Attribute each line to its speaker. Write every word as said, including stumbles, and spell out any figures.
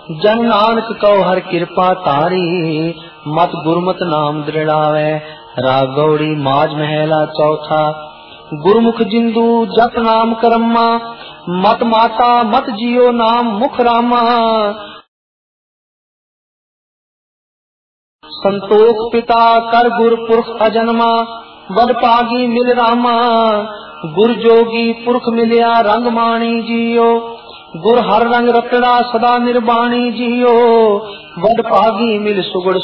Speaker 1: जन नानक कहो हर कृपा तारी, मत गुरमत नाम दृढ़ावे। राग गौड़ी माज महला चौथा। गुरमुख जिंदू जप नाम करम्मा, मत माता मत जियो नाम मुख रामा। संतोख पिता कर गुर पुरख अजन्मा, बड़ पागी मिल रामा। गुर जोगी पुरख मिलिया रंग माणी जियो, गुर हर रंग रतड़ा सदा निर्बाणी जियो। बड़ पागी मिल सुगड़